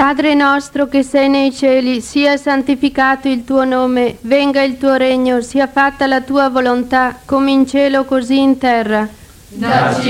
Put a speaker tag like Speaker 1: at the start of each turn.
Speaker 1: Padre nostro che sei nei cieli, sia santificato il tuo nome, venga il tuo regno, sia fatta la tua volontà, come in cielo così in terra.
Speaker 2: Dacci